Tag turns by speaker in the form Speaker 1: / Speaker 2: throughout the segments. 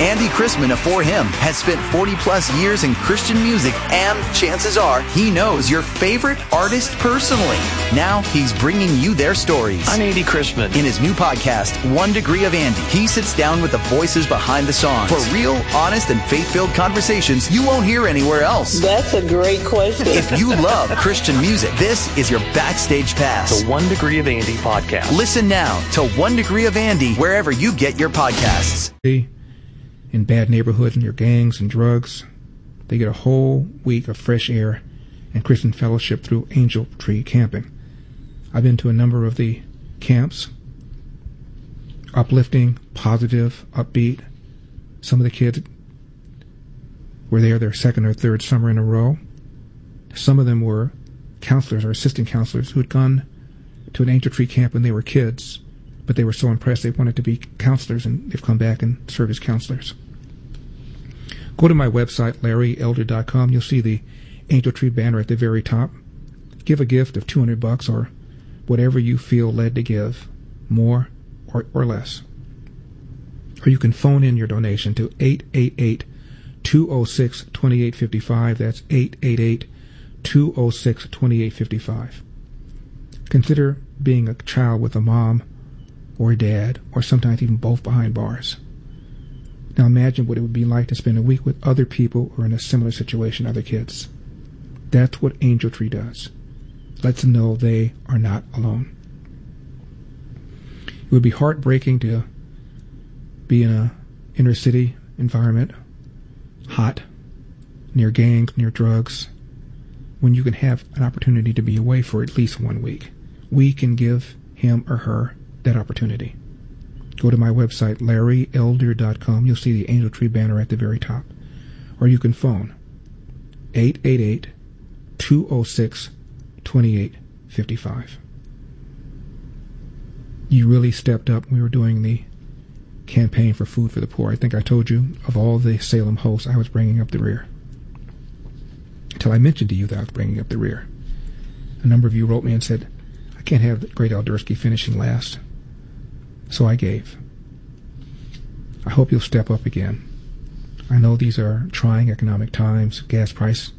Speaker 1: Andy Chrisman of For Him has spent 40-plus years in Christian music, and chances are he knows your favorite artist personally. Now he's bringing you their stories.
Speaker 2: I'm Andy Chrisman.
Speaker 1: In his new podcast, 1 Degree of Andy, he sits down with the voices behind the songs for real, honest, and faith-filled conversations you won't hear anywhere else.
Speaker 3: That's a great question.
Speaker 1: If you love Christian music, this is your backstage pass.
Speaker 2: The 1 Degree of Andy podcast.
Speaker 1: Listen now to 1 Degree of Andy wherever you get your podcasts.
Speaker 4: In bad neighborhoods and your gangs and drugs, they get a whole week of fresh air and Christian fellowship through Angel Tree Camping. I've been to a number of the camps. Uplifting, positive, upbeat. Some of the kids were there their second or third summer in a row. Some of them were counselors or assistant counselors who had gone to an Angel Tree camp when they were kids, but they were so impressed they wanted to be counselors, and they've come back and served as counselors. Go to my website, LarryElder.com. You'll see the Angel Tree banner at the very top. Give a gift of $200 or whatever you feel led to give, more or less. Or you can phone in your donation to 888-206-2855. That's 888-206-2855. Consider being a child with a mom or a dad, or sometimes even both behind bars. Now imagine what it would be like to spend a week with other people who are in a similar situation, other kids. That's what Angel Tree does. Lets them know they are not alone. It would be heartbreaking to be in a inner city environment, hot, near gangs, near drugs, when you can have an opportunity to be away for at least 1 week. We can give him or her that opportunity. Go to my website, LarryElder.com. You'll see the Angel Tree banner at the very top. Or you can phone 888-206-2855. You really stepped up when we were doing the campaign for Food for the Poor. I think I told you, of all the Salem hosts, I was bringing up the rear. Until I mentioned to you that I was bringing up the rear. A number of you wrote me and said, I can't have Great Aldersky finishing last. So I gave. I hope you'll step up again. I know these are trying economic times. Gas price,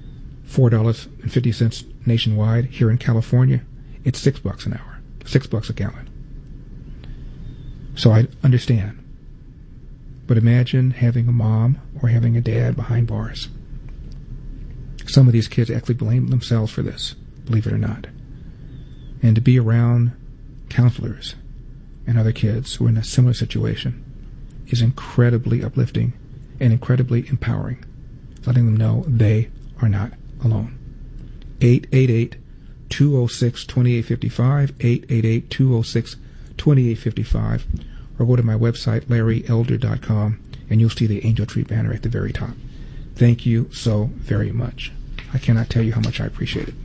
Speaker 4: $4.50 nationwide. Here in California, it's $6 an hour, $6 a gallon. So I understand. But imagine having a mom or having a dad behind bars. Some of these kids actually blame themselves for this, believe it or not. And to be around counselors and other kids who are in a similar situation is incredibly uplifting and incredibly empowering, letting them know they are not alone. 888-206-2855, 888-206-2855, or go to my website, LarryElder.com, and you'll see the Angel Tree banner at the very top. Thank you so very much. I cannot tell you how much I appreciate it.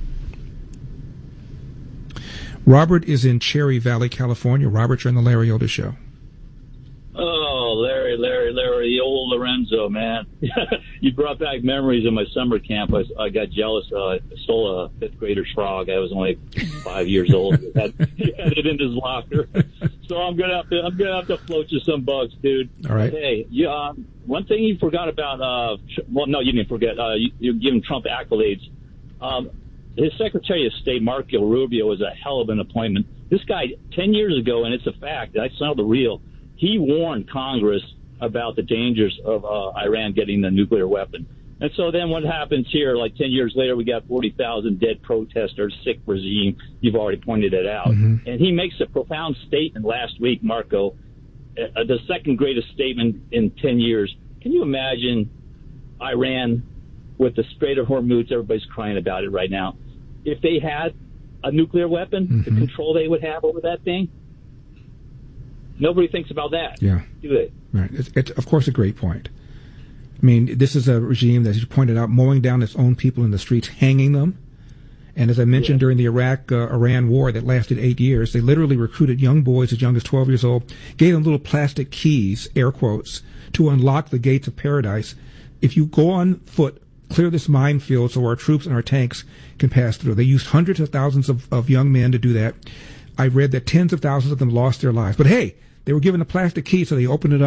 Speaker 4: Robert is in Cherry Valley, California. Robert, you're on the Larry Elder Show.
Speaker 5: Oh, Larry, the old Lorenzo, man. You brought back memories of my summer camp. I got jealous. I stole a fifth grader's frog. I was only 5 years old. He had it in his locker. So I'm gonna have to float you some bugs, dude.
Speaker 4: All right.
Speaker 5: Hey, one thing you forgot about. Well, no, you didn't forget. You're giving Trump accolades. His Secretary of State, Marco Rubio, was a hell of an appointment. This guy, 10 years ago, and it's a fact, I saw the reel, he warned Congress about the dangers of Iran getting the nuclear weapon. And so then what happens here, like 10 years later, we got 40,000 dead protesters, sick regime. You've already pointed it out. Mm-hmm. And he makes a profound statement last week, Marco, the second greatest statement in 10 years. Can you imagine Iran with the Strait of Hormuz? Everybody's crying about it right now. If they had a nuclear weapon, mm-hmm. the control they would have over that thing, nobody thinks about that, do they?
Speaker 4: Right. It's of course, a great point. I mean, this is a regime that, as you pointed out, mowing down its own people in the streets, hanging them. And as I mentioned, during the Iraq-Iran war that lasted 8 years, they literally recruited young boys as young as 12 years old, gave them little plastic keys, air quotes, to unlock the gates of paradise. If you go on foot, clear this minefield so our troops and our tanks can pass through. They used hundreds of thousands of young men to do that. I read that tens of thousands of them lost their lives. But hey, they were given a plastic key, so they opened it up.